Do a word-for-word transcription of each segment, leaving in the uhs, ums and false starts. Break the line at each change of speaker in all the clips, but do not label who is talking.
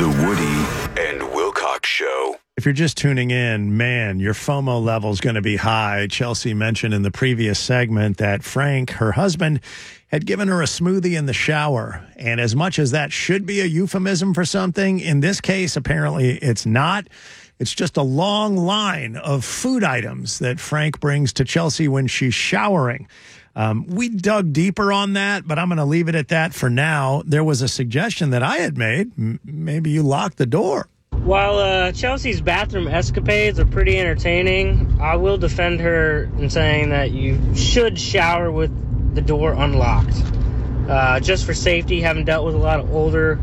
The Woody and Wilcox Show.
If you're just tuning in, man, your FOMO level is going to be high. Chelsea mentioned in the previous segment that Frank, her husband, had given her a smoothie in the shower. And as much as that should be a euphemism for something, in this case, apparently it's not. It's just a long line of food items that Frank brings to Chelsea when she's showering. Um, we dug deeper on that, but I'm going to leave it at that for now. There was a suggestion that I had made. M- maybe you lock the door.
While uh, Chelsea's bathroom escapades are pretty entertaining, I will defend her in saying that you should shower with the door unlocked. Uh, just for safety, having dealt with a lot of older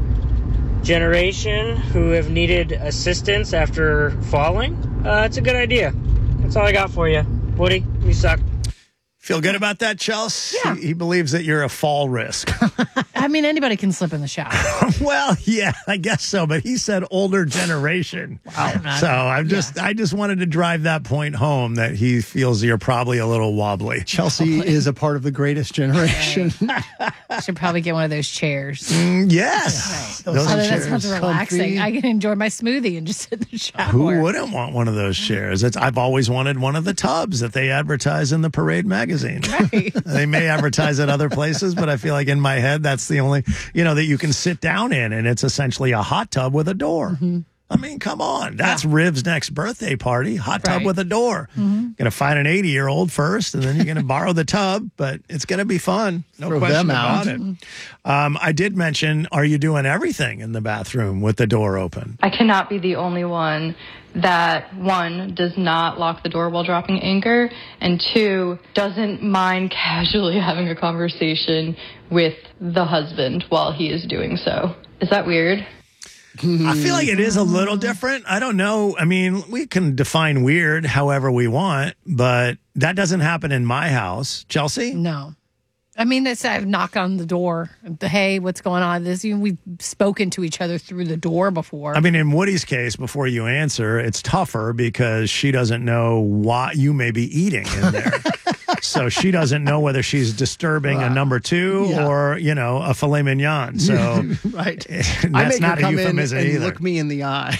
generation who have needed assistance after falling, uh, it's a good idea. That's all I got for you. Woody, you suck.
Feel good about that, Chelsea?
Yeah.
He, he believes that you're a fall risk.
I mean, anybody can slip in the shower.
Well, yeah, I guess so. But he said older generation.
Wow.
So I'm just,
Yeah.
I just wanted to drive that point home that he feels you're probably a little wobbly.
Chelsea is a part of the greatest generation.
I should probably get one of those chairs.
Mm, yes.
Right.
Those
Although
are
that
chairs.
sounds relaxing.
Comfy.
I can enjoy my smoothie and just sit in the shower.
Who wouldn't want one of those chairs? It's, I've always wanted one of the tubs that they advertise in the Parade magazine.
Right.
They may advertise at other places, but I feel like in my head, that's the only, you know, that you can sit down in, and it's essentially a hot tub with a door. Mm-hmm. I mean, come on. That's yeah. Riv's next birthday party, hot tub
right.
with a door. Mm-hmm. Going to find an eighty-year-old first, and then you're going to borrow the tub, but it's going to be fun. No
Throw
question
them
about
out.
it. Um, I did mention, are you doing everything in the bathroom with the door open?
I cannot be the only one that, one, does not lock the door while dropping anchor, and two, doesn't mind casually having a conversation with the husband while he is doing so. Is that weird?
I feel like it is a little different. I don't know. I mean, we can define weird however we want, but that doesn't happen in my house. Chelsea?
No. I mean, it's, I've knocked on the door. Hey, what's going on? This we've spoken to each other through the door before.
I mean, in Woody's case, before you answer, it's tougher because she doesn't know what you may be eating in there. So she doesn't know whether she's disturbing uh, a number two yeah. or, you know, a filet mignon. So
right.
that's
I make
not
her come
a euphemism
in and
either.
Look me in the eye.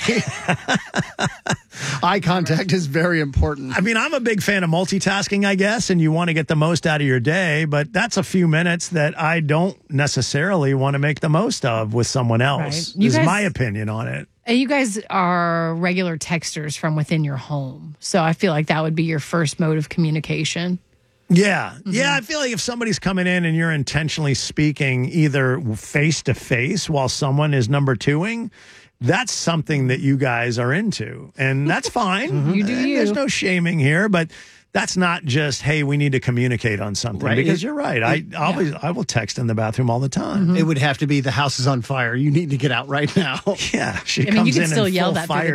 Eye contact is very important.
I mean, I'm a big fan of multitasking, I guess, and you want to get the most out of your day, but that's a few minutes that I don't necessarily want to make the most of with someone else,
right.
is
guys,
my opinion on it.
You guys are regular texters from within your home, so I feel like that would be your first mode of communication.
Yeah.
Mm-hmm.
Yeah. I feel like if somebody's coming in and you're intentionally speaking either face to face while someone is number twoing, that's something that you guys are into. And that's fine.
Mm-hmm. You do
and
you.
There's no shaming here, but that's not just, hey, we need to communicate on something.
Right.
Because
it,
you're right. I
it,
always, yeah. I will text in the bathroom all the time.
Mm-hmm.
It would have to be the house is on fire. You need to get out right now.
Yeah. She
I
comes
mean, you can
in
still
in
yell
full
that through
fire
the